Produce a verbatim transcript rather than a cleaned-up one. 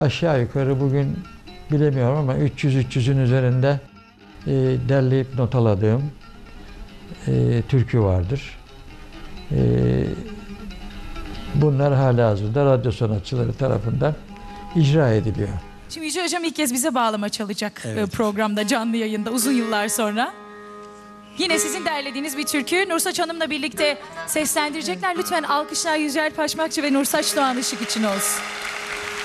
Aşağı yukarı bugün bilemiyorum ama üç yüz üç yüzün üzerinde e, derleyip notaladığım e, türkü vardır. E, bunlar halihazırda radyo sanatçıları tarafından icra ediliyor. Şimdi Yüce Hocam ilk kez bize bağlama çalacak Evet. programda, canlı yayında uzun yıllar sonra. Yine sizin derlediğiniz bir türkü Nursaç Hanım'la birlikte seslendirecekler. Lütfen alkışlar Yücel Paşmakçı ve Nursaç Doğan Işık için olsun.